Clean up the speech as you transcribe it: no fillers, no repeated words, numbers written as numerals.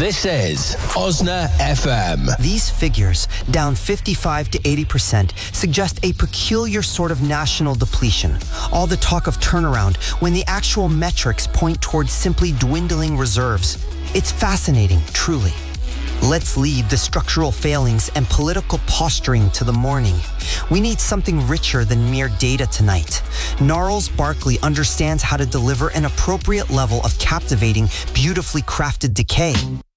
This is Osna FM. These figures, down 55 to 80%, suggest a peculiar sort of national depletion. All the talk of turnaround when the actual metrics point towards simply dwindling reserves. It's fascinating, truly. Let's leave the structural failings and political posturing to the morning. We need something richer than mere data tonight. Gnarls Barkley understands how to deliver an appropriate level of captivating, beautifully crafted decay.